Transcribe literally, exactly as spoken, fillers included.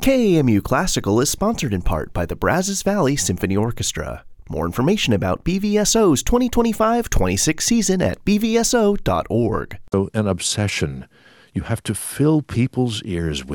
K A M U Classical is sponsored in part by the Brazos Valley Symphony Orchestra. More information about B V S O's twenty twenty-five twenty-six season at b v s o dot org. An obsession. You have to fill people's ears with